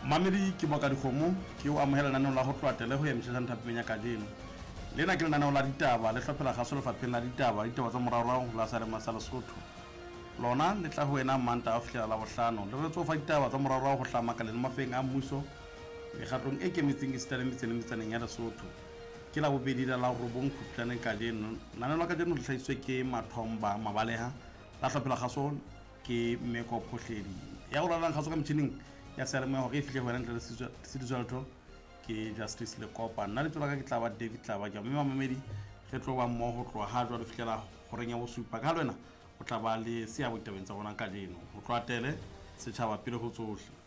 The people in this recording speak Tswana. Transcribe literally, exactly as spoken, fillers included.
Mamedi ke boka dikgomo ke o amohela nanong la go tlwatele go emisa nthapeng ya kajeno lena ke lenaneo la ditaba le tlhophela gaso lefapheng la ditaba ditaba tsa morarao la sa le masala Lesotho lona le tla ho wena manta a fihlela la bohlano le re tsofa ditaba tsa morarao go hlamaka le mafeng a mmuso mekgatlong e kemetseng e sitale metseng metsaneng ya Lesotho ke la bobedi la robong Phupjane kajeno nanelo la kajeno le hlahiswe ke Mathomba Mabaleha la tlhophela gaso ke Meko Phohledi ya go lalang gaso ka mthining ya sa le mo go e fihle wena ntle le Sidizwalto ke Justice Lekopa nna le tlola ka ke tla ba David Tlaba ke mme Mamedi re tlo ba mo go tloa ha jwa le fihlela go renya bo supa ka lwena o tla ba le se ya botabeng tsa bona ka dino go tlwatele setšhaba pele go tsohle.